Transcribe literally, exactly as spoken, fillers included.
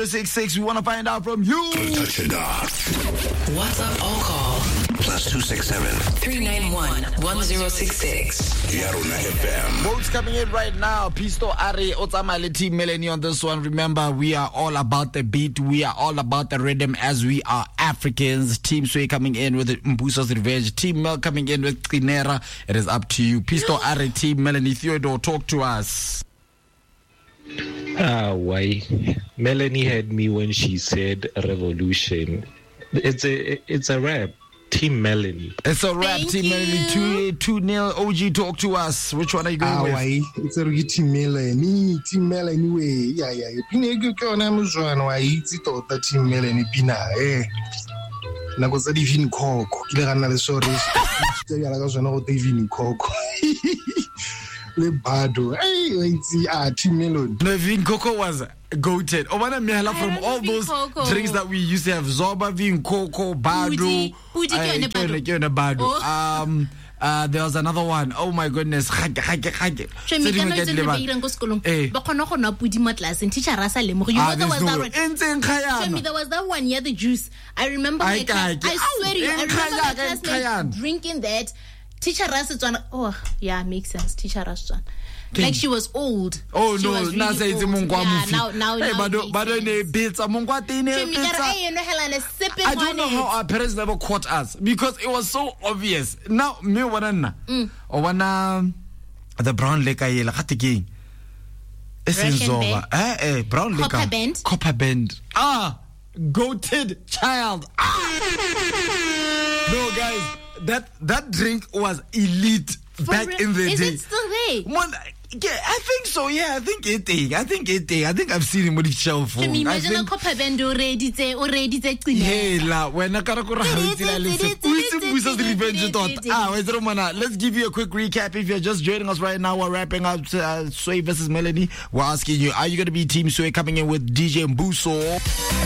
zero six six. We want to find out from you. Don't touch it off. WhatsApp or call. Plus two six seven. three nine one, one zero six six. Yaruna F M. Votes coming in right now. Pisto Ari Otamale Team Melanie on this one. Remember, we are all about the beat. We are all about the rhythm as we are Africans. Team Sway coming in with Mbuso's Revenge. Team Mel coming in with Kinera. It is up to you. Pisto Ari Team Melanie Theodore, talk to us. Ah, why? Melanie had me when she said revolution. It's a it's a rap. Team Melanie. It's a rap. Thank Team you. Melanie. Two two nil. O G, talk to us. Which one are you going Ah, with? why? It's a Team Melanie. Team Melanie way. Yeah, yeah. Pina go go na muzwana why it's to the Team Melanie pina. Eh. Na go sa divine khoko. Ke le gana le sorry. Ke ya la ka zwana go divine khoko. Le bado. Hey, it's ah Team Melanie. Vin Coco was goated. Obana Mihela from love all Vin those Coco. drinks that we used to have. Zoba, Vin Coco, Bado. Budi. Budi ke yone Bado. ke yone Bado. Oh. Um, uh, there was another one. Oh my goodness. Hage, hage, hage. She me tlo itse le beirang go sekolong. Eh. Ba khona go nwa pudi mo tlaseng. Teacher Rasa lemogo. You Ah, know there was there's that no- one. Entseng Show me, khayana. there was that one year, the juice. I remember my Ay, class. kake. I swear to you, I Ow, remember my Nkayana, classmates Nkayana. drinking that. Teacher Rasa Tswana. Oh, yeah, makes sense. Teacher Rasa Tswana. King. Like she was old. Oh She no, was really na sa itse old. mongwa Yeah, mufi. now, now, Hey, now Bado, it Bado makes ne sense. pizza, mongwa tine Show me that, pizza. hey, you know, Helena, sipping I don't on know it. how our parents never caught us because it was so obvious. Now, me wanna Mm. or wanna the brown liquor yela gate king. Russian band. Eh eh brown liquor. Copper band. Copper band. Ah, goated child. Ah. No guys, that that drink was elite For back real? in the Is day. it still there? One, yeah, I think so. Yeah, I think it. is. I think it. is. I think I've seen him with his shelf Show me, phone. I imagine a think. copper band already there, already there. Hey la, when I got to go revenge thought. Ah, wait, Romana. Let's give you a quick recap. If you're just joining us right now, we're wrapping up uh, Sway versus Melanie. We're asking you, are you going to be Team Sway coming in with D J Mbuso?